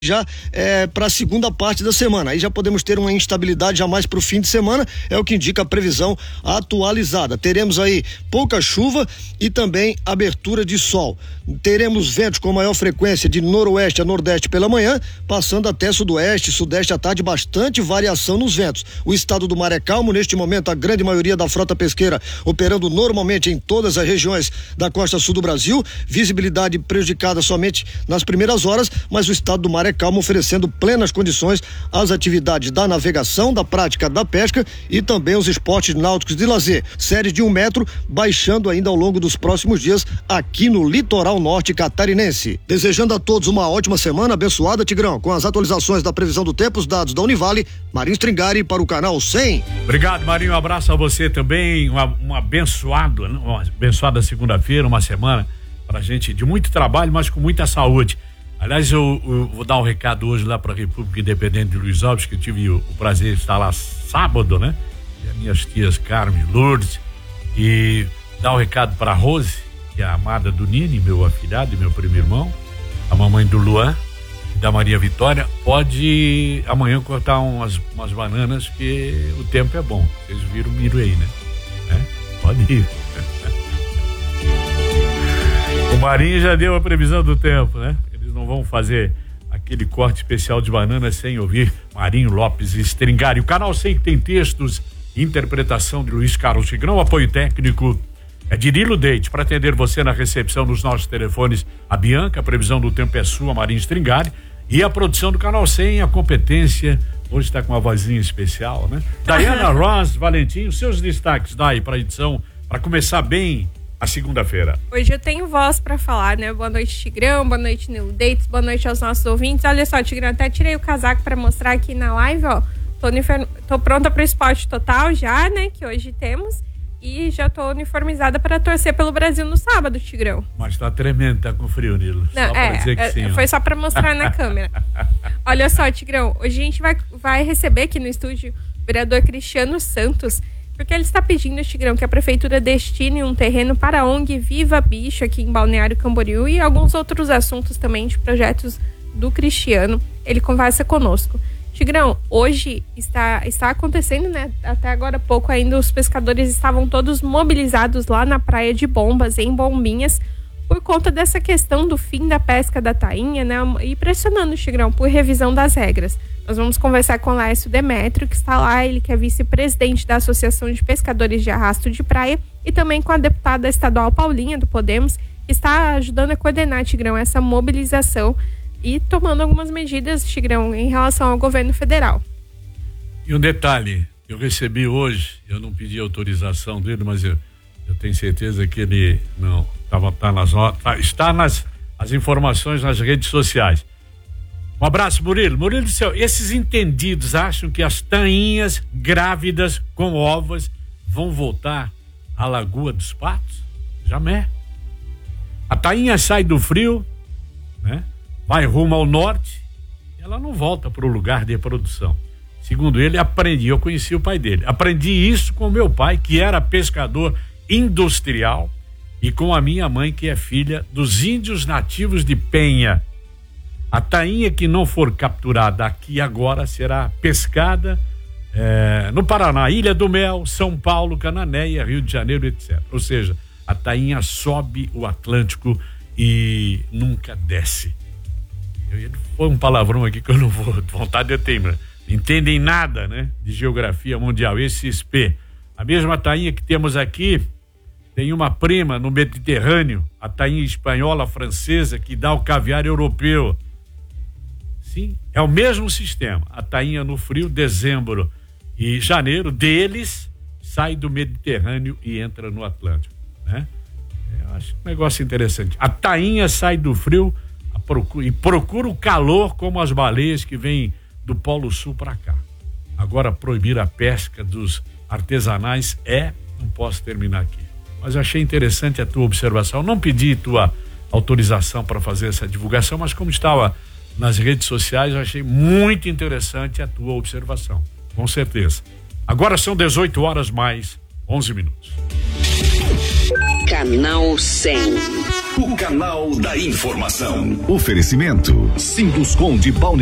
já para a segunda parte da semana. Aí já podemos ter uma instabilidade já mais para o fim de semana, é o que indica a previsão atualizada. Teremos aí pouca chuva e também abertura de sol. Teremos ventos com maior frequência de noroeste a nordeste pela manhã, passando até sudoeste, sudeste à tarde, bastante variação nos ventos. O estado do mar é calmo, neste momento a grande maioria da frota pesqueira operando normalmente em todas as regiões da costa sul do Brasil, visibilidade prejudicada somente nas primeiras horas, mas o estado do mar é calmo, oferecendo plenas condições às atividades da navegação, da prática da pesca e também os esportes náuticos de lazer. Séries de 1 metro baixando ainda ao longo dos próximos dias aqui no litoral norte catarinense. Desejando a todos uma ótima semana abençoada, Tigrão, com as atualizações da previsão do tempo, os dados da Univale, Marinho Stringari para o canal 100. Obrigado, Marinho, um abraço a você também, uma abençoada segunda-feira, uma semana pra gente de muito trabalho, mas com muita saúde. Aliás, eu vou dar um recado hoje lá para a República Independente de Luiz Alves, que eu tive o prazer de estar lá sábado, né? E as minhas tias Carmen e Lourdes, e dar um recado para a Rose, que é a amada do Nini, meu afilhado e meu primo irmão, a mamãe do Luan e da Maria Vitória. Pode amanhã cortar umas bananas, que o tempo é bom. Vocês viram o milho aí, né? Pode ir. O Marinho já deu a previsão do tempo, né? Não vão fazer aquele corte especial de banana sem ouvir Marinho Lopes Stringari. O canal 100 tem textos e interpretação de Luiz Carlos Tigrão. Apoio técnico é de Nilo Deite. Para atender você na recepção dos nossos telefones, a Bianca, a previsão do tempo é sua, Marinho Stringari. E a produção do canal 100, a competência, hoje está com uma vozinha especial, né? Diana Ross, Valentim, seus destaques daí para a edição, para começar bem a segunda-feira. Hoje eu tenho voz pra falar, né? Boa noite, Tigrão, boa noite, Nilo Dates, boa noite aos nossos ouvintes. Olha só, Tigrão, até tirei o casaco pra mostrar aqui na live, ó. Tô pronta pro esporte total já, né? Que hoje temos. E já tô uniformizada para torcer pelo Brasil no sábado, Tigrão. Mas tá tremendo, tá com frio, Nilo. Não, só pra dizer que sim. Foi só pra mostrar na câmera. Olha só, Tigrão, hoje a gente vai receber aqui no estúdio o vereador Cristiano Santos, porque ele está pedindo, Tigrão, que a prefeitura destine um terreno para a ONG Viva Bicho aqui em Balneário Camboriú e alguns outros assuntos também de projetos do Cristiano. Ele conversa conosco. Tigrão, hoje está acontecendo, né? Até agora há pouco ainda os pescadores estavam todos mobilizados lá na praia de Bombas, em Bombinhas, por conta dessa questão do fim da pesca da tainha, né? E pressionando o Tigrão por revisão das regras. Nós vamos conversar com o Laércio Demétrio, que está lá, ele que é vice-presidente da Associação de Pescadores de Arrasto de Praia, e também com a deputada estadual Paulinha, do Podemos, que está ajudando a coordenar, Tigrão, essa mobilização e tomando algumas medidas, Tigrão, em relação ao governo federal. E um detalhe, eu recebi hoje, eu não pedi autorização dele, mas eu tenho certeza que ele não está nas informações nas redes sociais. Um abraço, Murilo. Murilo do céu, esses entendidos acham que as tainhas grávidas com ovos vão voltar à Lagoa dos Patos? Jamais. A tainha sai do frio, né? Vai rumo ao norte, ela não volta para o lugar de reprodução. Segundo ele, eu conheci o pai dele. Aprendi isso com meu pai, que era pescador industrial, e com a minha mãe, que é filha dos índios nativos de Penha. A tainha que não for capturada aqui agora será pescada no Paraná, Ilha do Mel, São Paulo, Cananéia, Rio de Janeiro, etc. Ou seja, a tainha sobe o Atlântico e nunca desce. Foi um palavrão aqui que eu não vou, vontade de ter, mas entendem nada, né? De geografia mundial, esse SP. A mesma tainha que temos aqui, tem uma prima no Mediterrâneo, a tainha espanhola, francesa, que dá o caviar europeu. Sim, é o mesmo sistema. A tainha no frio, dezembro e janeiro, deles, sai do Mediterrâneo e entra no Atlântico, né? Eu acho um negócio interessante. A tainha sai do frio e procura o calor, como as baleias que vêm do Polo Sul para cá. Agora, proibir a pesca dos artesanais não posso terminar aqui. Mas eu achei interessante a tua observação. Não pedi tua autorização para fazer essa divulgação, mas como estava nas redes sociais, eu achei muito interessante a tua observação. Com certeza. Agora são 18 horas mais 11 minutos. Canal 100. O canal da informação. Oferecimento Sinduscom de Balneário.